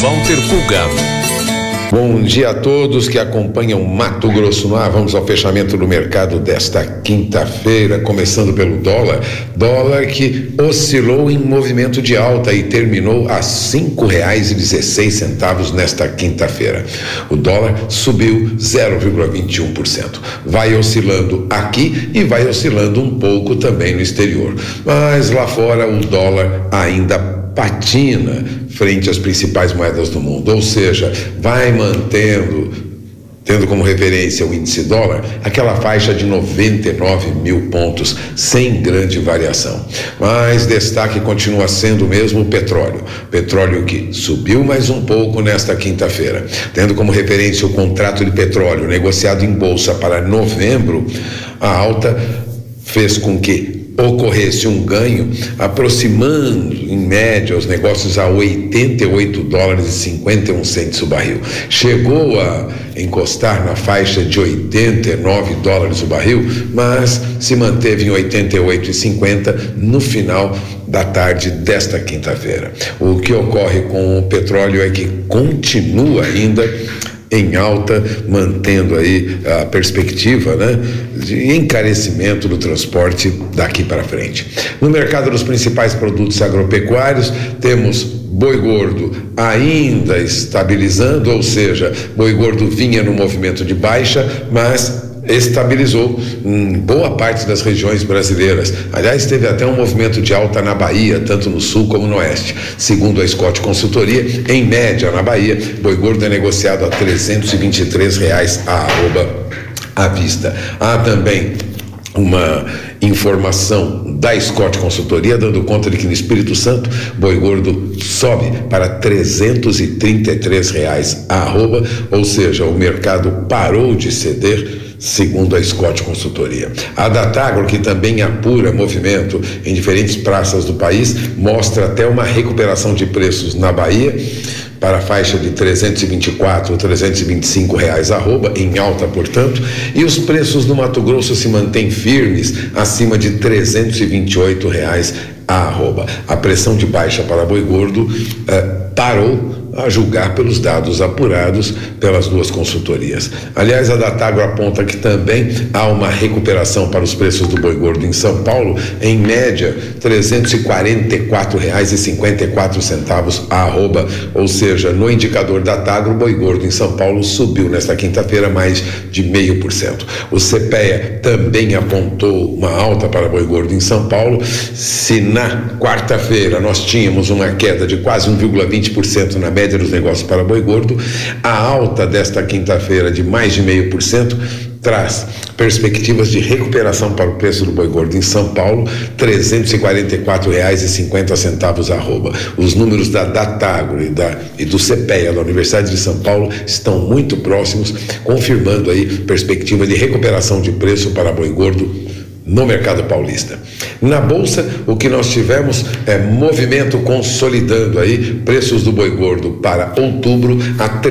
Walter Pulgado. Bom dia a todos que acompanham Mato Grosso no Ar. Vamos ao fechamento do mercado desta quinta-feira, começando pelo dólar. Dólar que oscilou em movimento de alta e terminou a R$ 5,16 nesta quinta-feira. O dólar subiu 0,21%. Vai oscilando aqui e vai oscilando um pouco também no exterior. Mas lá fora o dólar ainda patina frente às principais moedas do mundo, ou seja, vai tendo como referência o índice dólar, aquela faixa de 99 mil pontos, sem grande variação. Mas destaque continua sendo mesmo o petróleo. Petróleo que subiu mais um pouco nesta quinta-feira. Tendo como referência o contrato de petróleo negociado em bolsa para novembro, a alta fez com que ocorresse um ganho aproximando em média os negócios a $88,51 o barril. Chegou a encostar na faixa de $89 o barril, mas se manteve em 88,50 no final da tarde desta quinta-feira. O que ocorre com o petróleo é que continua ainda em alta, mantendo aí a perspectiva, de encarecimento do transporte daqui para frente. No mercado dos principais produtos agropecuários, temos boi gordo ainda estabilizando, ou seja, boi gordo vinha no movimento de baixa, mas estabilizou em boa parte das regiões brasileiras. Aliás, teve até um movimento de alta na Bahia, tanto no sul como no oeste. Segundo a Scott Consultoria, em média na Bahia, boi gordo é negociado a R$ 323 a arroba à vista. Há também uma informação da Scott Consultoria dando conta de que no Espírito Santo, boi gordo sobe para R$ 333 a arroba, ou seja, o mercado parou de ceder, segundo a Scott Consultoria. A Datagro, que também apura movimento em diferentes praças do país, mostra até uma recuperação de preços na Bahia para a faixa de R$ 324 ou R$ 325 arroba, em alta, portanto, e os preços no Mato Grosso se mantêm firmes acima de R$ 328 a arroba. A pressão de baixa para boi gordo parou, a julgar pelos dados apurados pelas duas consultorias. Aliás, a Datagro aponta que também há uma recuperação para os preços do boi gordo em São Paulo, em média R$ 344,54 a arroba, ou seja, no indicador Datagro, o boi gordo em São Paulo subiu nesta quinta-feira mais de 0,5%. O CPEA também apontou uma alta para boi gordo em São Paulo. Se na quarta-feira nós tínhamos uma queda de quase 1,20% na média dos negócios para boi gordo, a alta desta quinta-feira de mais de 0,5% traz perspectivas de recuperação para o preço do boi gordo em São Paulo, R$ 344,50 arroba. Os números da Datagro e do CPEA da Universidade de São Paulo estão muito próximos, confirmando aí perspectiva de recuperação de preço para boi gordo no mercado paulista. Na bolsa, o que nós tivemos é movimento consolidando aí, preços do boi gordo para outubro a R$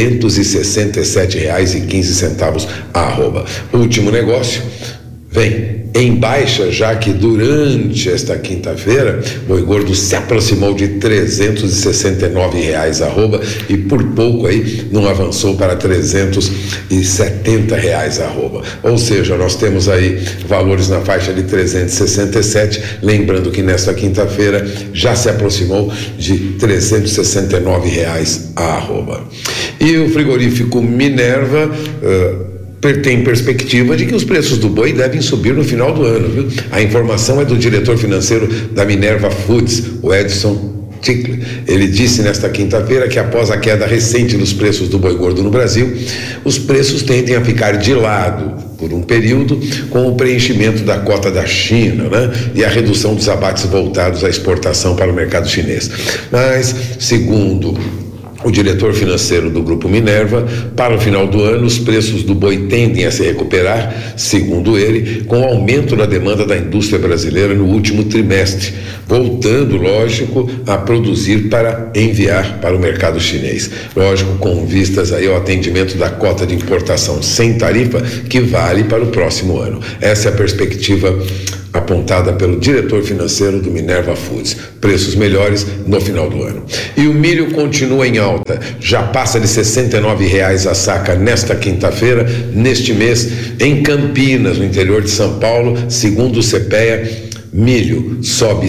367,15 a arroba. O último negócio vem em baixa, já que durante esta quinta-feira, boi gordo se aproximou de R$ 369 arroba e por pouco aí não avançou para R$ 370 arroba. Ou seja, nós temos aí valores na faixa de 367, lembrando que nesta quinta-feira já se aproximou de R$ 369 a arroba. E o frigorífico Minerva tem perspectiva de que os preços do boi devem subir no final do ano, viu? A informação é do diretor financeiro da Minerva Foods, o Edson Tickler. Ele disse nesta quinta-feira que após a queda recente dos preços do boi gordo no Brasil, os preços tendem a ficar de lado por um período com o preenchimento da cota da China, e a redução dos abates voltados à exportação para o mercado chinês. Mas, segundo o diretor financeiro do Grupo Minerva, para o final do ano, os preços do boi tendem a se recuperar, segundo ele, com o aumento da demanda da indústria brasileira no último trimestre, voltando, lógico, a produzir para enviar para o mercado chinês. Lógico, com vistas aí ao atendimento da cota de importação sem tarifa, que vale para o próximo ano. Essa é a perspectiva apontada pelo diretor financeiro do Minerva Foods. Preços melhores no final do ano. E o milho continua em alta, já passa de R$ 69,00 a saca nesta quinta-feira, neste mês, em Campinas, no interior de São Paulo, segundo o CPEA. Milho sobe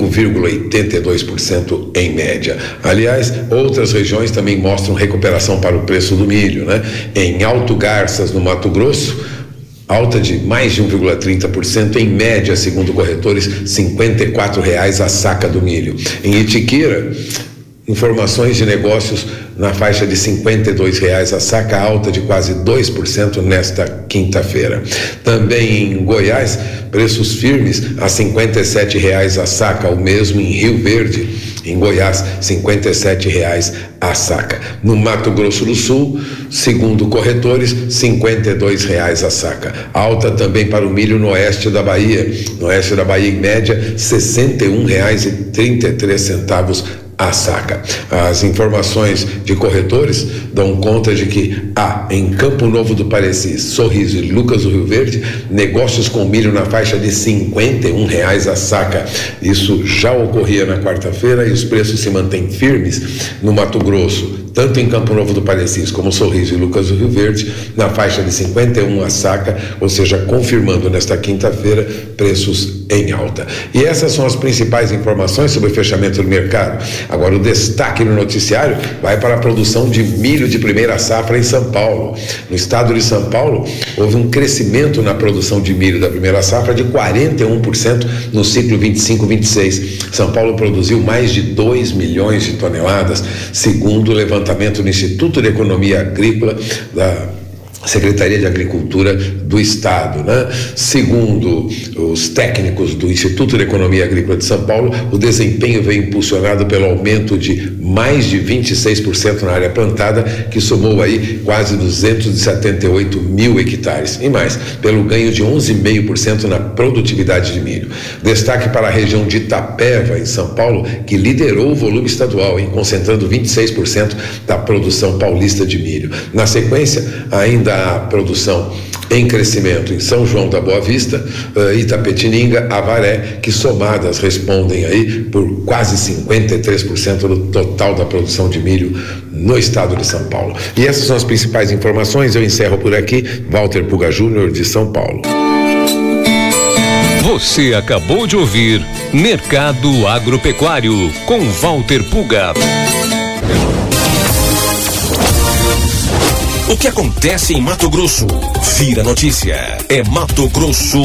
5,82% em média. Aliás, outras regiões também mostram recuperação para o preço do milho, né? Em Alto Garças, no Mato Grosso, alta de mais de 1,30% em média, segundo corretores, R$ 54,00 a saca do milho. Em Itiquira, informações de negócios na faixa de R$ 52,00 a saca, alta de quase 2% nesta quinta-feira. Também em Goiás, preços firmes a R$ 57,00 a saca, o mesmo em Rio Verde. Em Goiás, R$ 57,00 a saca. No Mato Grosso do Sul, segundo corretores, R$ 52,00 a saca. Alta também para o milho no oeste da Bahia. No oeste da Bahia, em média, R$ 61,33 a saca. As informações de corretores dão conta de que há em Campo Novo do Parecis, Sorriso e Lucas do Rio Verde negócios com milho na faixa de R$ 51,00 a saca. Isso já ocorria na quarta-feira e os preços se mantêm firmes no Mato Grosso, tanto em Campo Novo do Parecis como Sorriso e Lucas do Rio Verde, na faixa de 51 a saca, ou seja, confirmando nesta quinta-feira preços em alta. E essas são as principais informações sobre o fechamento do mercado. Agora, o destaque no noticiário vai para a produção de milho de primeira safra em São Paulo. No estado de São Paulo, houve um crescimento na produção de milho da primeira safra de 41% no ciclo 25-26. São Paulo produziu mais de 2 milhões de toneladas, segundo o levantamento do Instituto de Economia Agrícola da Secretaria de Agricultura do Estado, né? Segundo os técnicos do Instituto de Economia Agrícola de São Paulo, o desempenho veio impulsionado pelo aumento de mais de 26% na área plantada, que somou aí quase 278 mil hectares, e mais, pelo ganho de 11,5% na produtividade de milho. Destaque para a região de Itapeva, em São Paulo, que liderou o volume estadual, concentrando 26% da produção paulista de milho. Na sequência, ainda a produção em crescimento em São João da Boa Vista, Itapetininga, Avaré, que somadas respondem aí por quase 53% do total da produção de milho no estado de São Paulo. E essas são as principais informações. Eu encerro por aqui. Walter Puga Júnior, de São Paulo. Você acabou de ouvir Mercado Agropecuário com Walter Puga. O que acontece em Mato Grosso? Vira notícia. É Mato Grosso